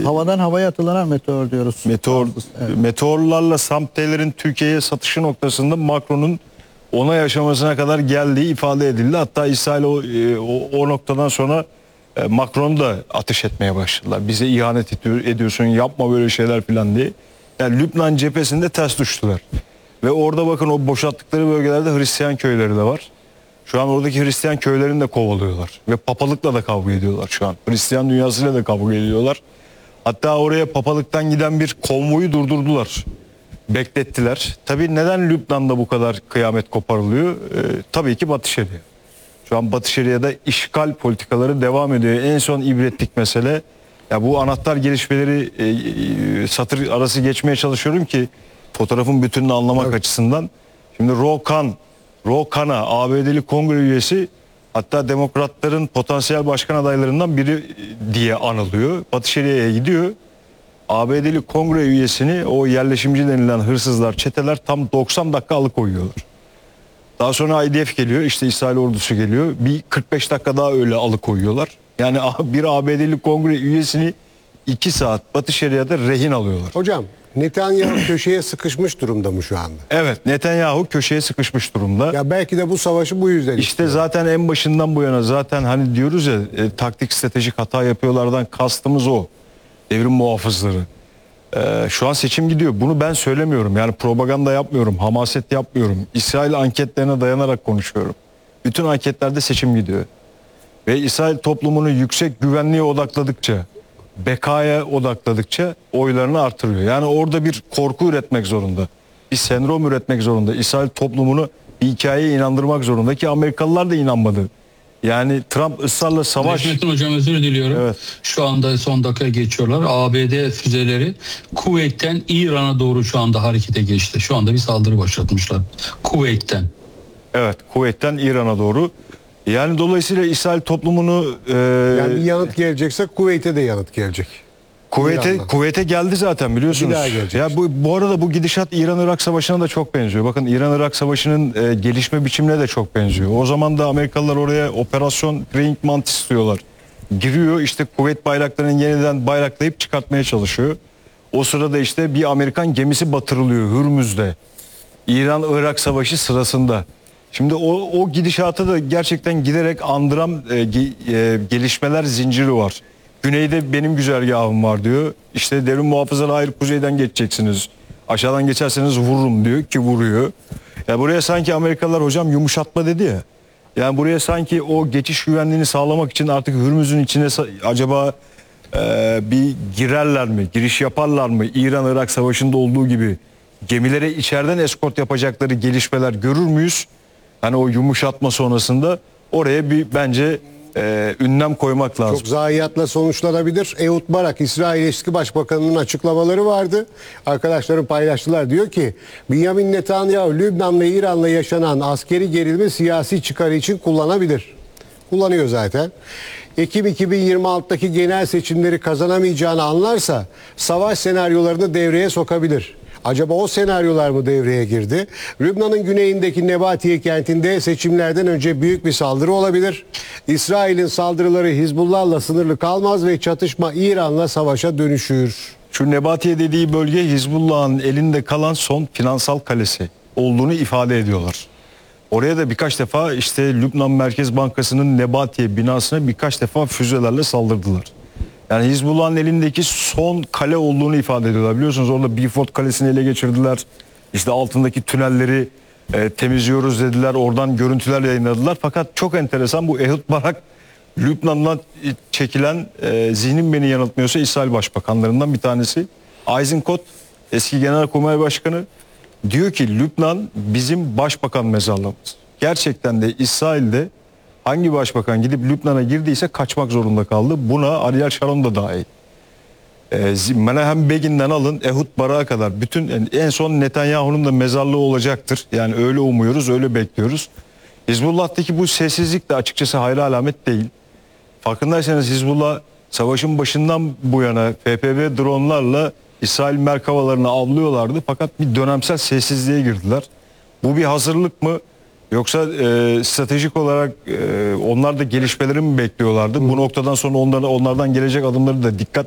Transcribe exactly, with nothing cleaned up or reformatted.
havadan havaya atılan meteor diyoruz. Meteor, Evet. meteorlarla Sampteyler'in Türkiye'ye satışı noktasında Macron'un onay aşamasına kadar geldiği ifade edildi. Hatta İsrail o, o, o noktadan sonra Macron da ateş etmeye başladılar. Bize ihanet ediyorsun, yapma böyle şeyler falan diye. Yani Lübnan cephesinde ters düştüler. Ve orada bakın o boşalttıkları bölgelerde Hristiyan köyleri de var. Şu an oradaki Hristiyan köylerini de kovalıyorlar. Ve papalıkla da kavga ediyorlar şu an. Hristiyan dünyasıyla da kavga ediyorlar. Hatta oraya papalıktan giden bir konvoyu durdurdular. Beklettiler. Tabii neden Lübnan'da bu kadar kıyamet koparılıyor? Ee, tabii ki Batı Şeria. Şu an Batı Şeria'da işgal politikaları devam ediyor. En son ibretlik mesele, ya bu anahtar gelişmeleri e, e, satır arası geçmeye çalışıyorum ki fotoğrafın bütününü anlamak evet. açısından. Şimdi Ro Khan, Ro Khan'a A B D'li kongre üyesi, hatta demokratların potansiyel başkan adaylarından biri diye anılıyor. Batı Şeria'ya gidiyor. A B D'li kongre üyesini o yerleşimci denilen hırsızlar, çeteler tam doksan dakika alıkoyuyorlar. Daha sonra I D F geliyor, işte İsrail ordusu geliyor. Bir kırk beş dakika daha öyle alıkoyuyorlar. Yani bir A B D'li kongre üyesini iki saat Batı Şeria'da rehin alıyorlar. Hocam, Netanyahu köşeye sıkışmış durumda mı şu anda? Evet, Netanyahu köşeye sıkışmış durumda. Ya belki de bu savaşı bu yüzden İşte istiyor. zaten en başından bu yana zaten hani diyoruz ya e, taktik stratejik hata yapıyorlardan kastımız o. Devrim muhafızları. Ee, şu an seçim gidiyor. Bunu ben söylemiyorum. Yani propaganda yapmıyorum. Hamaset yapmıyorum. İsrail anketlerine dayanarak konuşuyorum. Bütün anketlerde seçim gidiyor. Ve İsrail toplumunu yüksek güvenliğe odakladıkça, bekaya odakladıkça oylarını artırıyor. Yani orada bir korku üretmek zorunda. Bir sendrom üretmek zorunda. İsrail toplumunu bir hikayeye inandırmak zorunda ki Amerikalılar da inanmadı. Yani Trump ısrarla savaş... Necmettin Hocam özür diliyorum. Evet. Şu anda son dakika geçiyorlar. A B D füzeleri Kuveyt'ten İran'a doğru şu anda harekete geçti. Şu anda bir saldırı başlatmışlar. Kuveyt'ten. Evet, Kuveyt'ten İran'a doğru. Yani dolayısıyla İsrail toplumunu... E, yani bir yanıt gelecekse Kuveyt'e de yanıt gelecek. Kuveyt'e Kuveyt'e geldi zaten biliyorsunuz. Ya bu bu arada bu gidişat İran-Irak Savaşı'na da çok benziyor. Bakın İran-Irak Savaşı'nın e, gelişme biçimine de çok benziyor. O zaman da Amerikalılar oraya operasyon Praying Mantis diyorlar. Giriyor, işte kuvvet bayraklarını yeniden bayraklayıp çıkartmaya çalışıyor. O sırada işte bir Amerikan gemisi batırılıyor Hürmüz'de. İran-Irak Savaşı sırasında. Şimdi o, o gidişatı da gerçekten giderek andıran e, e, gelişmeler zinciri var. Güneyde benim güzergahım var diyor. İşte devrim muhafızları hayır kuzeyden geçeceksiniz. Aşağıdan geçerseniz vururum diyor ki vuruyor. Ya buraya sanki Amerikalılar hocam yumuşatma dedi ya. Yani buraya sanki o geçiş güvenliğini sağlamak için artık Hürmüz'ün içine acaba e, bir girerler mi? Giriş yaparlar mı? İran-Irak Savaşı'nda olduğu gibi gemilere içeriden eskort yapacakları gelişmeler görür müyüz? Hani o yumuşatma sonrasında oraya bir bence e, ünlem koymak lazım. Çok zayiatla sonuçlanabilir. Ehud Barak, İsrail eski başbakanının açıklamaları vardı. Arkadaşlarım paylaştılar. Diyor ki Benjamin Netanyahu Lübnan ve İran'la yaşanan askeri gerilimi siyasi çıkarı için kullanabilir. Kullanıyor zaten. Ekim iki bin yirmi altıdaki genel seçimleri kazanamayacağını anlarsa savaş senaryolarını devreye sokabilir. Acaba o senaryolar mı devreye girdi? Lübnan'ın güneyindeki Nebatiye kentinde seçimlerden önce büyük bir saldırı olabilir. İsrail'in saldırıları Hizbullah'la sınırlı kalmaz ve çatışma İran'la savaşa dönüşür. Şu Nebatiye dediği bölge Hizbullah'ın elinde kalan son finansal kalesi olduğunu ifade ediyorlar. Oraya da birkaç defa işte Lübnan Merkez Bankası'nın Nebatiye binasına birkaç defa füzelerle saldırdılar. Yani Hizbullah'ın elindeki son kale olduğunu ifade ediyorlar. Biliyorsunuz orada Beaufort Kalesi'ni ele geçirdiler. İşte altındaki tünelleri e, temizliyoruz dediler. Oradan görüntüler yayınladılar. Fakat çok enteresan, bu Ehud Barak Lübnan'dan çekilen e, zihnim beni yanıltmıyorsa İsrail Başbakanlarından bir tanesi. Eisenkot eski Genelkurmay Başkanı diyor ki Lübnan bizim başbakan mezarlığımız. Gerçekten de İsrail'de hangi başbakan gidip Lübnan'a girdiyse kaçmak zorunda kaldı. Buna Ariel Sharon da dahil. E, Menahem Begin'den alın Ehud Barak'a kadar bütün yani en son Netanyahu'nun da mezarlığı olacaktır. Yani öyle umuyoruz, öyle bekliyoruz. Hizbullah'taki bu sessizlik de açıkçası hayra alamet değil. Farkındaysanız Hizbullah savaşın başından bu yana F P V dronlarla İsrail merkavalarını avlıyorlardı. Fakat bir dönemsel sessizliğe girdiler. Bu bir hazırlık mı? Yoksa e, stratejik olarak e, onlar da gelişmeleri mi bekliyorlardı? Hı. Bu noktadan sonra onlara, onlardan gelecek adımları da dikkat